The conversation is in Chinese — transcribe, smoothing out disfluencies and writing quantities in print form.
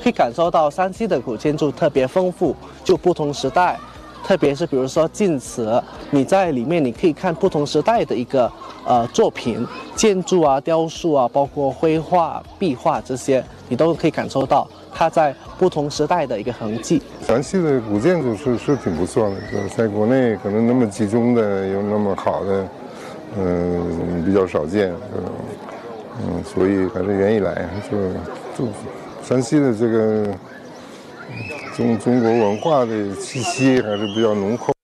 可以感受到山西的古建筑特别丰富，就不同时代。特别是比如说晋祠，你在里面你可以看不同时代的一个作品、建筑啊、雕塑啊，包括绘画、壁画这些，你都可以感受到它在不同时代的一个痕迹。 山西的古建筑是挺不错的，就是在国内可能那么集中的有那么好的，比较少见，所以还是愿意来，就山西的这个中国文化的气息还是比较浓厚。